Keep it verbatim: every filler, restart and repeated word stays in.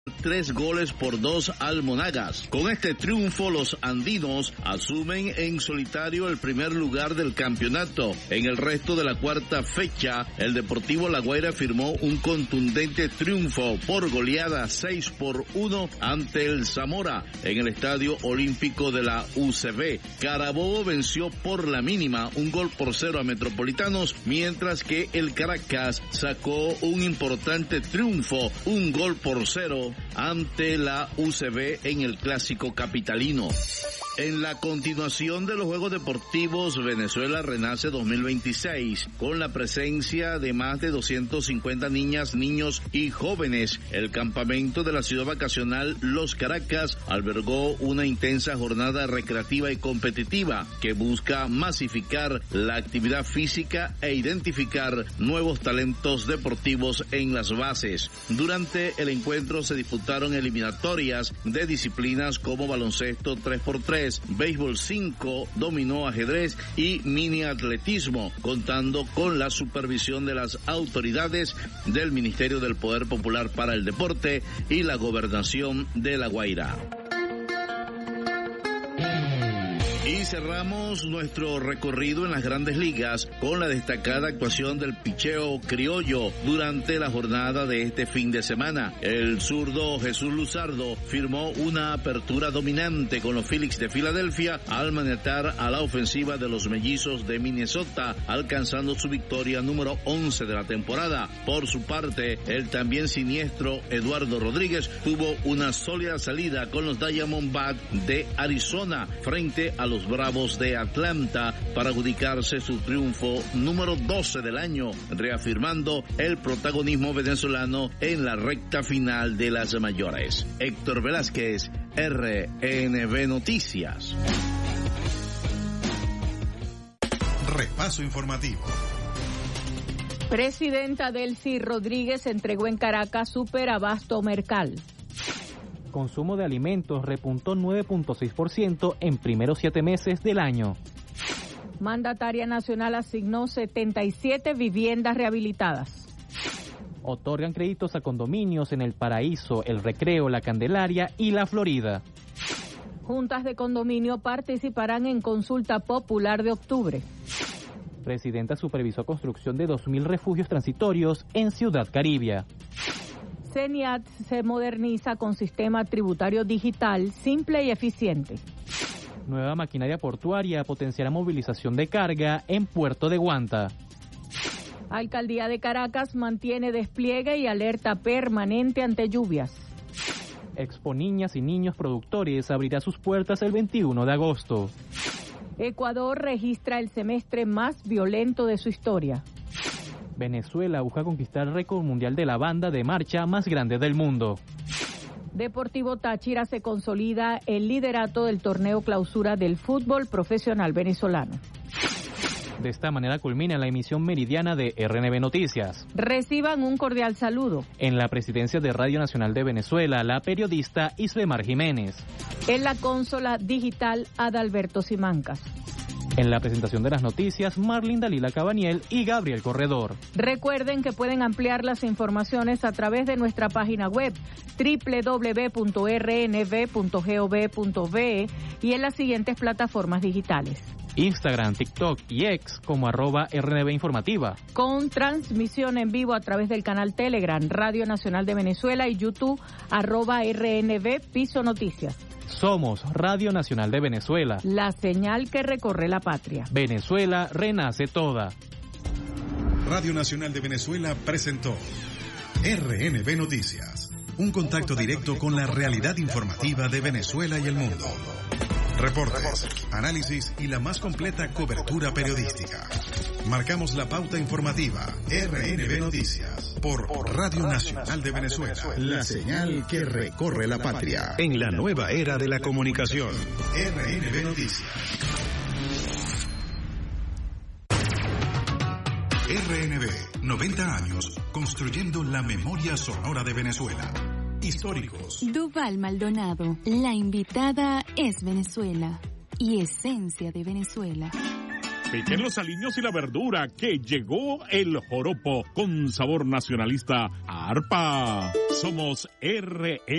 Tres goles por dos al Monagas. Con este triunfo, los andinos asumen en solitario el primer lugar del campeonato. En el resto de la cuarta fecha, el Deportivo La Guaira firmó un contundente triunfo por goleada seis por uno ante el Zamora en el Estadio Olímpico de la U C B. Carabobo venció por la mínima un gol por cero a Metropolitanos, mientras que el Caracas sacó un importante triunfo, un gol por cero ante la U C B en el Clásico Capitalino. En la continuación de los Juegos Deportivos Venezuela Renace dos mil veintiséis, con la presencia de más de doscientas cincuenta niñas, niños y jóvenes, el campamento de la ciudad vacacional Los Caracas albergó una intensa jornada recreativa y competitiva que busca masificar la actividad física e identificar nuevos talentos deportivos en las bases. Durante el encuentro se disputaron eliminatorias de disciplinas como baloncesto tres por tres, béisbol cinco, dominó, ajedrez y mini atletismo, contando con la supervisión de las autoridades del Ministerio del Poder Popular para el Deporte y la Gobernación de La Guaira. Y cerramos nuestro recorrido en las Grandes Ligas con la destacada actuación del picheo criollo durante la jornada de este fin de semana. El zurdo Jesús Luzardo firmó una apertura dominante con los Phillies de Filadelfia al manejar a la ofensiva de los Mellizos de Minnesota, alcanzando su victoria número once de la temporada. Por su parte, el también siniestro Eduardo Rodríguez tuvo una sólida salida con los Diamondbacks de Arizona frente a los Bravos de Atlanta para adjudicarse su triunfo número doce del año, reafirmando el protagonismo venezolano en la recta final de las mayores. Héctor Velázquez, R N B Noticias. Repaso informativo. Presidenta Delcy Rodríguez entregó en Caracas Superabasto Mercal. Consumo de alimentos repuntó nueve punto seis por ciento en primeros siete meses del año. Mandataria nacional asignó setenta y siete viviendas rehabilitadas. Otorgan créditos a condominios en El Paraíso, El Recreo, La Candelaria y La Florida. Juntas de condominio participarán en consulta popular de octubre. Presidenta supervisó construcción de dos mil refugios transitorios en Ciudad Caribia. CENIAT se moderniza con sistema tributario digital simple y eficiente. Nueva maquinaria portuaria potenciará movilización de carga en Puerto de Guanta. Alcaldía de Caracas mantiene despliegue y alerta permanente ante lluvias. Expo Niñas y Niños Productores abrirá sus puertas el veintiuno de agosto. Ecuador registra el semestre más violento de su historia. Venezuela busca conquistar el récord mundial de la banda de marcha más grande del mundo. Deportivo Táchira se consolida el liderato del torneo clausura del fútbol profesional venezolano. De esta manera culmina la emisión meridiana de R N B Noticias. Reciban un cordial saludo. En la presidencia de Radio Nacional de Venezuela, la periodista Islemar Jiménez. En la consola digital, Adalberto Simancas. En la presentación de las noticias, Marlin Dalila Cabaniel y Gabriel Corredor. Recuerden que pueden ampliar las informaciones a través de nuestra página web doble u doble u doble u punto r n b punto gov punto be y en las siguientes plataformas digitales: Instagram, TikTok y X como arroba R N B Informativa. Con transmisión en vivo a través del canal Telegram, Radio Nacional de Venezuela y YouTube, arroba R N B Piso Noticias. Somos Radio Nacional de Venezuela. La señal que recorre la patria. Venezuela renace toda. Radio Nacional de Venezuela presentó R N B Noticias. Un contacto directo con la realidad informativa de Venezuela y el mundo. Reportes, análisis y la más completa cobertura periodística. Marcamos la pauta informativa. R N B Noticias por Radio Nacional de Venezuela. La señal que recorre la patria. En la nueva era de la comunicación. R N B Noticias. R N B, noventa años construyendo la memoria sonora de Venezuela. Históricos. Duval Maldonado, la invitada es Venezuela y esencia de Venezuela. Piquen los aliños y la verdura, que llegó el joropo con sabor nacionalista a arpa. Somos R N B.